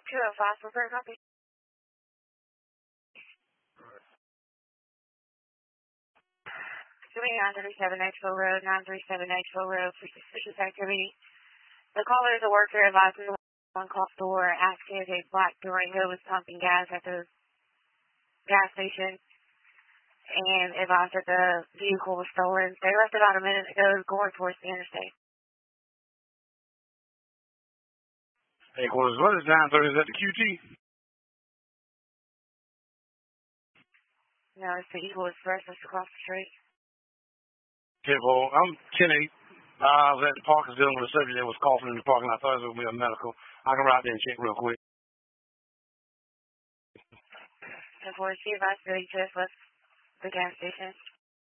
205 for Bird Copy. Doing 937 Nashville Road, 937 Nashville Road for suspicious activity. The caller is a worker advising one call store active. A black Durango was pumping gas at the gas station and advised that the vehicle was stolen. They left about a minute ago going towards the interstate. Hey, quarters, what is 930? Is that the QT? No, it's the Eagle Express just across the street. Okay, well, I'm Kenny. I was at the Parkers dealing with a subject that was coughing in the parking lot. I thought it was going to be a medical. I can ride there and check real quick. Before she advised that he just left the gas station.